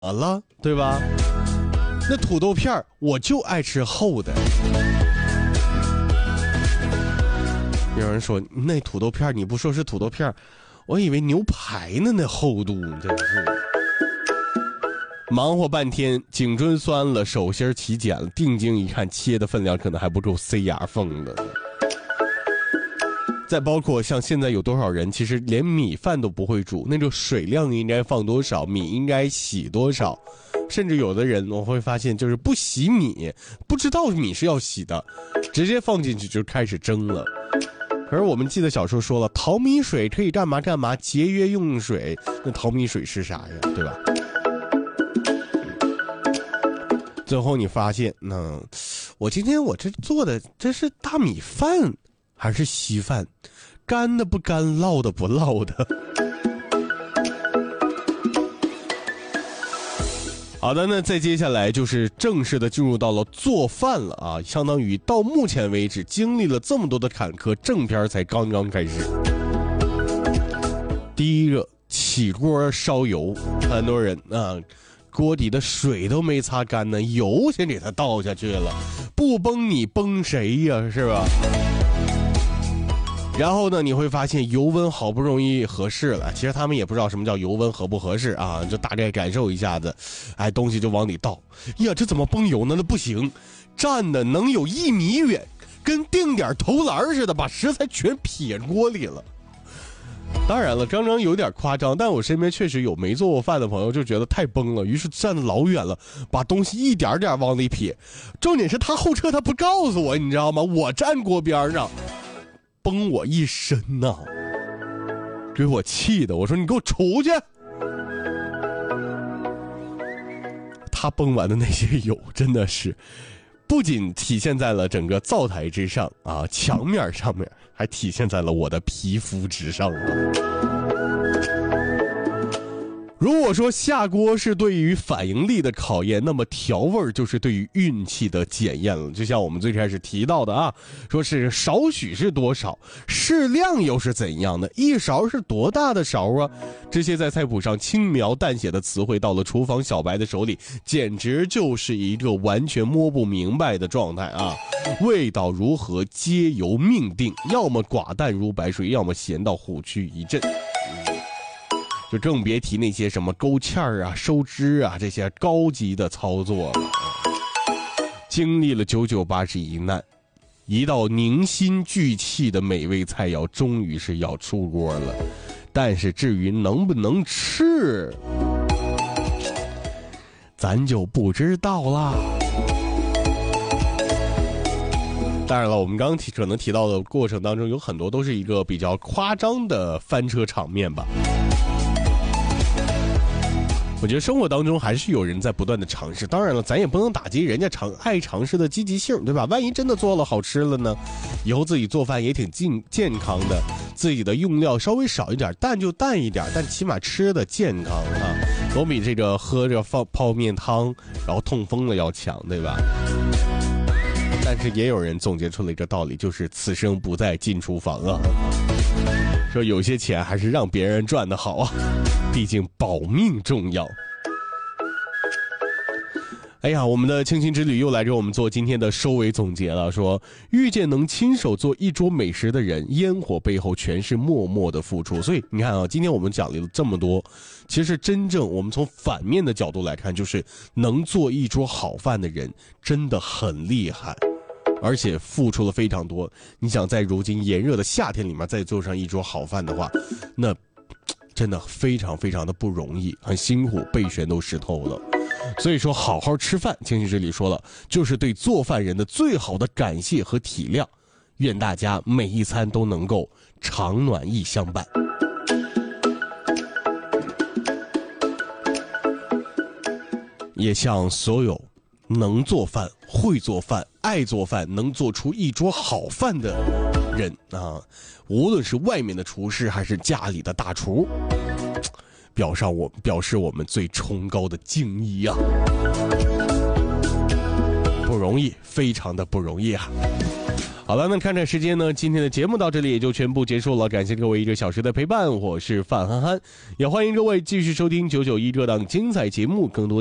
了，对吧？那土豆片我就爱吃厚的。有人说那土豆片你不说是土豆片，我以为牛排呢，那厚度真是。忙活半天，颈椎酸了，手心起茧了，定睛一看，切的分量可能还不够塞牙缝的。再包括像现在有多少人其实连米饭都不会煮，那个水量应该放多少，米应该洗多少，甚至有的人我会发现就是不洗米，不知道米是要洗的，直接放进去就开始蒸了。可是我们记得小时候说了，淘米水可以干嘛干嘛，节约用水，那淘米水是啥呀，对吧？最后你发现，我今天这做的这是大米饭还是稀饭？干的不干，烙的不烙的。好的，那再接下来就是正式的进入到了做饭了啊！相当于到目前为止经历了这么多的坎坷，正片才刚刚开始。第一个，起锅烧油，很多人锅底的水都没擦干呢，油先给它倒下去了，不崩你崩谁呀，是吧？然后呢，你会发现油温好不容易合适了，其实他们也不知道什么叫油温合不合适啊，就大概感受一下子，东西就往里倒。呀，这怎么崩油呢？那不行，站的能有1米远，跟定点投篮似的，把食材全撇锅里了。当然了，刚刚有点夸张，但我身边确实有没做过饭的朋友就觉得太崩了，于是站得老远了，把东西一点点往里撇。重点是他后撤他不告诉我，你知道吗？我站锅边上，崩我一身呐，给我气的，我说你给我出去。他崩完的那些油真的是不仅体现在了整个灶台之上啊，墙面上面，还体现在了我的皮肤之上。如果说下锅是对于反应力的考验，那么调味就是对于运气的检验了。就像我们最开始提到的啊，说是少许是多少，适量又是怎样的，一勺是多大的勺啊？这些在菜谱上轻描淡写的词汇，到了厨房小白的手里，简直就是一个完全摸不明白的状态啊！味道如何，皆由命定，要么寡淡如白水，要么咸到虎躯一震。就更别提那些什么勾芡啊、收汁啊这些高级的操作了。经历了9981难，一道凝心聚气的美味菜肴终于是要出锅了，但是至于能不能吃，咱就不知道啦。当然了，我们刚刚可能提到的过程当中，有很多都是一个比较夸张的翻车场面吧。我觉得生活当中还是有人在不断的尝试，当然了，咱也不能打击人家爱尝试的积极性，对吧？万一真的做了好吃了呢？以后自己做饭也挺健康的，自己的用料稍微少一点，淡就淡一点，但起码吃的健康啊，总比这个喝着泡面汤然后痛风了要强，对吧？但是也有人总结出了一个道理，就是此生不再进厨房啊。说有些钱还是让别人赚的好啊，毕竟保命重要。哎呀，我们的清新之旅又来给我们做今天的收尾总结了，说遇见能亲手做一桌美食的人，烟火背后全是默默的付出。所以你看啊，今天我们讲了这么多，其实真正我们从反面的角度来看，就是能做一桌好饭的人真的很厉害，而且付出了非常多。你想在如今炎热的夏天里面再做上一桌好饭的话，那真的非常非常的不容易，很辛苦，背全都湿透了。所以说好好吃饭，清新这里说了，就是对做饭人的最好的感谢和体谅。愿大家每一餐都能够长暖意相伴。也向所有能做饭、会做饭、爱做饭、能做出一桌好饭的人啊，无论是外面的厨师还是家里的大厨，表示我们最崇高的敬意啊！不容易，非常的不容易啊！ 好了，那看着时间呢，今天的节目到这里也就全部结束了，感谢各位1个小时的陪伴，我是范憨憨，也欢迎各位继续收听991这档精彩节目，更多